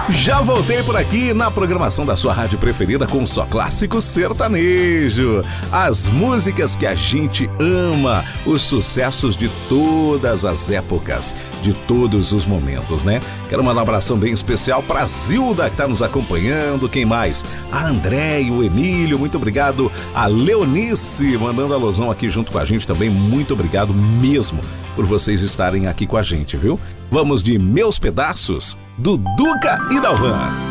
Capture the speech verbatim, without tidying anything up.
Já voltei por aqui na programação da sua rádio preferida com só clássico sertanejo. As músicas que a gente ama, os sucessos de todas as épocas, de todos os momentos, né? Quero mandar um abração bem especial pra Zilda, que tá nos acompanhando. Quem mais? A André e o Emílio, muito obrigado. A Leonice, mandando alusão aqui junto com a gente também. Muito obrigado mesmo por vocês estarem aqui com a gente, viu? Vamos de Meus Pedaços, do Duca e Dalvan.